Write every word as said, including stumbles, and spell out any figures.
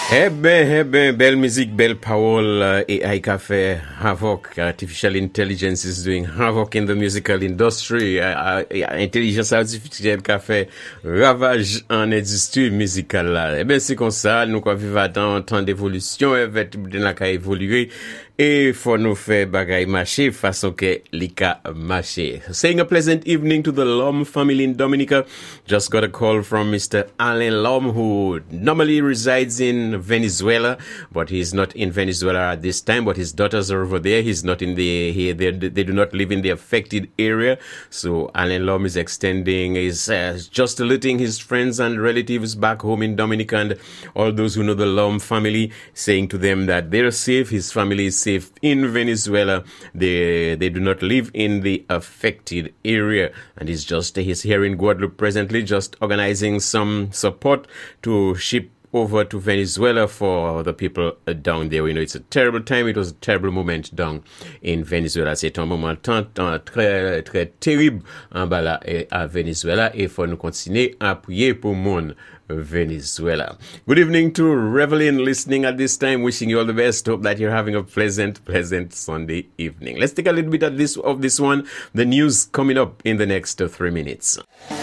Eh ben, eh ben, belle musique, belle parole, uh, A I can fait havoc. Artificial intelligence is doing havoc in the musical industry. Uh, uh, intelligence artificielle qui a fait ravage en industrie musicale là. Eh ben, c'est comme ça, nous quoi vivre dans un temps d'évolution, avec la ka évoluer. Et faut nous faire bagay marcher façon que lika marcher. Saying a pleasant evening to the Lom family in Dominica. Just got a call from Mister Alain Lom, who normally resides in Venezuela, but he's not in Venezuela at this time, but his daughters are over there. He's not in the, he, they, they do not live in the affected area. So Alain Lom is extending, is uh, just saluting his friends and relatives back home in Dominica and all those who know the Lom family, saying to them that they're safe, his family is safe in Venezuela. They they do not live in the affected area, and he's just he's here in Guadeloupe presently, just organizing some support to ship over to Venezuela for the people uh, down there. You know, it's a terrible time. It was a terrible moment down in Venezuela. C'est un moment tant, tant, très très terrible en bas là à Venezuela. Et faut nous continuer à prier pour mon Venezuela. Good evening to Revelin listening at this time. Wishing you all the best. Hope that you're having a pleasant, pleasant Sunday evening. Let's take a little bit of this of this one. The news coming up in the next uh, three minutes.